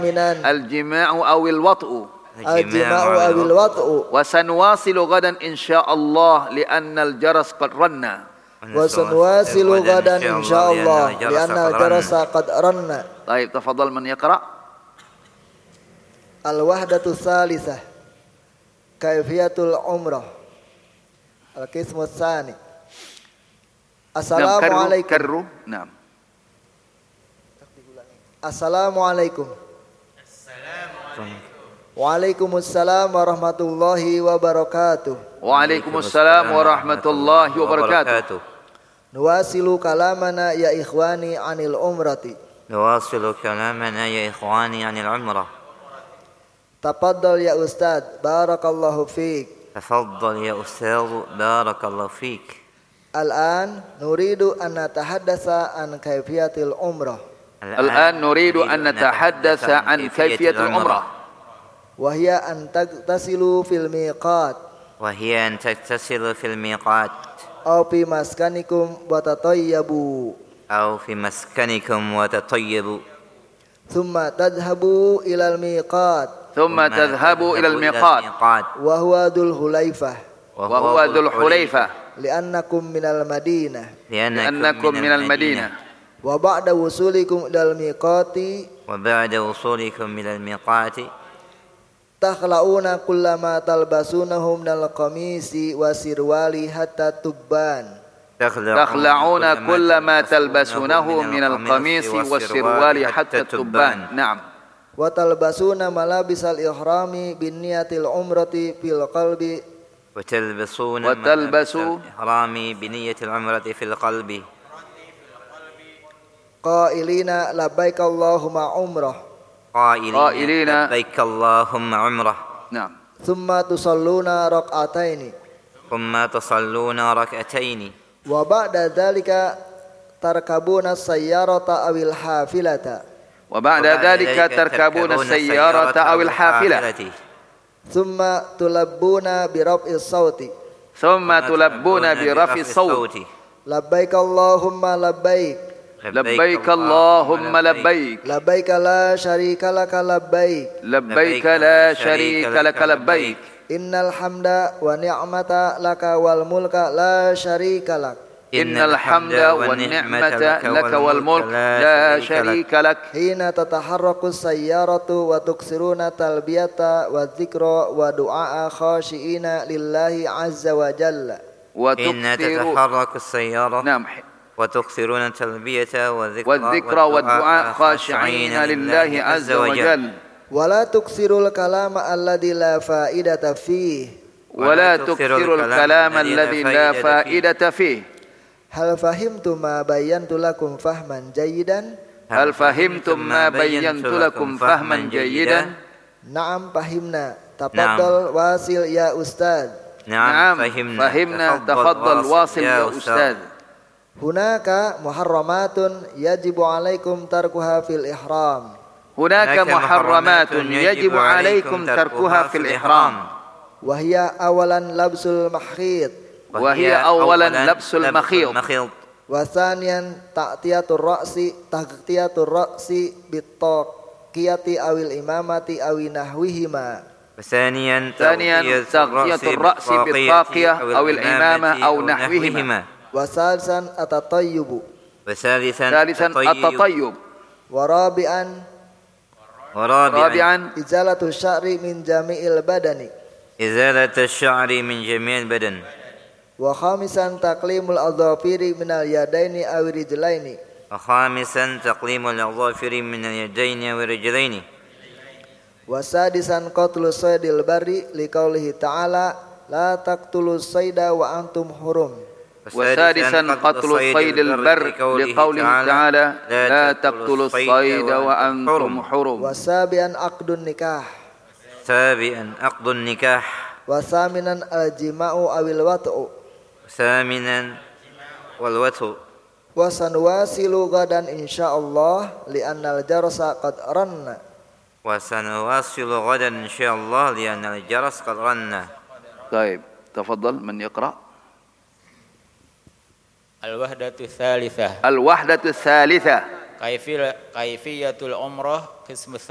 الجماع أو الوطء وسنواصل غدا إن شاء الله لأن الجرس قد رن. طيب تفضل من يقرأ. الوحدة الثالثة كيفية العمرة القسم الثاني. السلام عليكم. نعم. السلام عليكم. وعليكم السلام ورحمة الله وبركاته. وعليكم السلام ورحمة الله وبركاته. نواصل كلامنا يا إخواني عن العمرة. تفضل يا أستاذ بارك الله فيك. الآن نريد أن نتحدث عن كيفية العمرة. وهي أن تغتسلوا في الميقات أو في مسكنكم وتطيبوا ثم تذهبوا إلى الميقات وهو ذو الحليفة لأنكم من المدينة. وبعد وصولكم إلى الميقات تخلعون كل ما تلبسونه من القميص والسروال حتى التبان. نعم. وتلبسون ملابس الإحرام بالنية العمرة في القلب قائلين لبيك اللهم عمرة. نعم. ثم تصلون ركعتين وبعد ذلك تركبون السيارة أو الحافلة ثم تلبون برفع الصوت لبيك اللهم لبيك لا شريك لك لبيك إن الحمد والنعمة لك والملك لا شريك لك حين تتحرك السيارة وتكثرون التلبية والذكر ودعاء خاشعين لله عز وجل. نعم. وتكثرون التلبية والذكر والدعاء خاشعين لله عز وجل. ولا تكثروا الكلام الذي لا فائدة فيه. هل فهمتم ما بينت لكم فهما جيدا؟ نعم فهمنا. تفضل واصل يا أستاذ. نعم فهمنا. تفضل واصل يا أستاذ. هناك محرمات يجب عليكم تركها في الإحرام. وهي أولا لبس المخيط. وثانيا تغطية الرأس بالطاقية أو الإمامة أو نحوهما. ثانيا تغطية الرأس بالطاقية أو الإمامة أو نحوهما. وثالثا التطيب. ورابعا إزالة الشعر من جميع البدن. وخامسا تقليم الأظافر من اليدين أو الرجلين. وسادسا قتل الصيد البري لقوله تعالى لا تقتلوا الصيد وأنتم حرم. وسابعا عقد النكاح. وثامنا الجماع أو الوطء. وسنواصل غدا إن شاء الله لأن الجرس قد رن. طيب تفضل من يقرأ. الوحدة الثالثة كيفية العمرة قسم